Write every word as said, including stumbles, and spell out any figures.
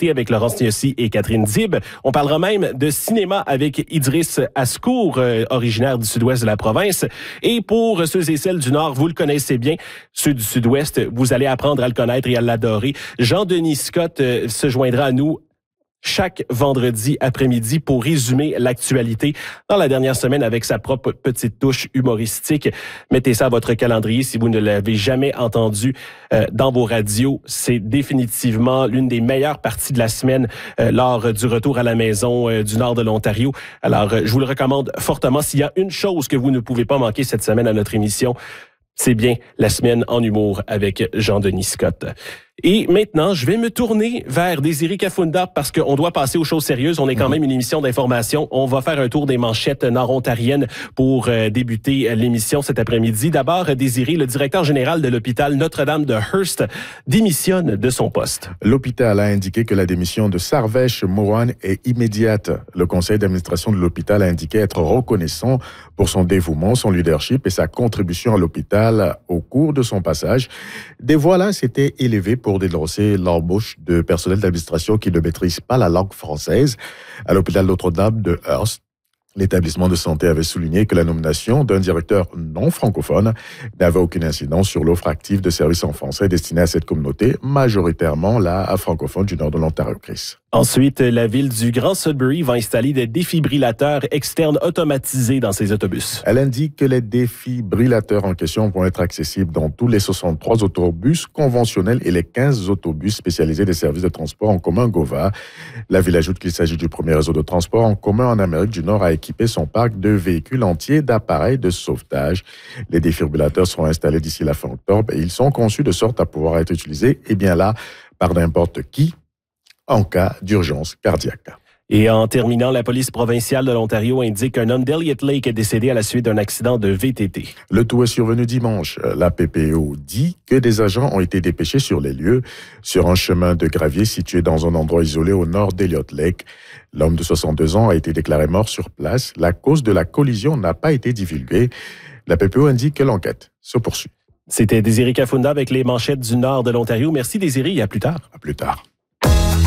d'actualité avec Laurence Niossi et Catherine Dib. On parlera même de cinéma avec Idriss Ascour, euh, originaire du sud-ouest de la province. Et pour ceux et celles du Nord, vous le connaissez bien, ceux du sud-ouest, vous allez apprendre à le connaître et à l'adorer. Jean-Denis Scott euh, se joindra à nous chaque vendredi après-midi pour résumer l'actualité dans la dernière semaine avec sa propre petite touche humoristique. Mettez ça à votre calendrier si vous ne l'avez jamais entendu euh, dans vos radios. C'est définitivement l'une des meilleures parties de la semaine euh, lors du retour à la maison euh, du nord de l'Ontario. Alors, euh, je vous le recommande fortement. S'il y a une chose que vous ne pouvez pas manquer cette semaine à notre émission, c'est bien la semaine en humour avec Jean-Denis Scott. Et maintenant, je vais me tourner vers Désiré Kafunda parce qu'on doit passer aux choses sérieuses. On est quand même une émission d'information. On va faire un tour des manchettes nord-ontariennes pour euh, débuter l'émission cet après-midi. D'abord, Désiré, le directeur général de l'hôpital Notre-Dame de Hearst démissionne de son poste. L'hôpital a indiqué que la démission de Sarvesh Moran est immédiate. Le conseil d'administration de l'hôpital a indiqué être reconnaissant pour son dévouement, son leadership et sa contribution à l'hôpital au cours de son passage. Des voix là s'étaient élevées pour dénoncer l'embauche de personnel d'administration qui ne maîtrise pas la langue française à l'hôpital Notre-Dame de Hearst. L'établissement de santé avait souligné que la nomination d'un directeur non francophone n'avait aucune incidence sur l'offre active de services en français destinée à cette communauté, majoritairement la francophone du nord de l'Ontario, Chris. Ensuite, la ville du Grand Sudbury va installer des défibrillateurs externes automatisés dans ses autobus. Elle indique que les défibrillateurs en question vont être accessibles dans tous les soixante-trois autobus conventionnels et les quinze autobus spécialisés des services de transport en commun GOVA. La ville ajoute qu'il s'agit du premier réseau de transport en commun en Amérique du Nord à équiper son parc de véhicules entiers d'appareils de sauvetage. Les défibrillateurs seront installés d'ici la fin octobre et ils sont conçus de sorte à pouvoir être utilisés, et bien là, par n'importe qui, en cas d'urgence cardiaque. Et en terminant, la police provinciale de l'Ontario indique qu'un homme d'Elliott Lake est décédé à la suite d'un accident de V T T. Le tout est survenu dimanche. La P P O dit que des agents ont été dépêchés sur les lieux, sur un chemin de gravier situé dans un endroit isolé au nord d'Elliott Lake. L'homme de soixante-deux ans a été déclaré mort sur place. La cause de la collision n'a pas été divulguée. La P P O indique que l'enquête se poursuit. C'était Désiré Kafunda avec les manchettes du nord de l'Ontario. Merci Désiré, et à plus tard. À plus tard.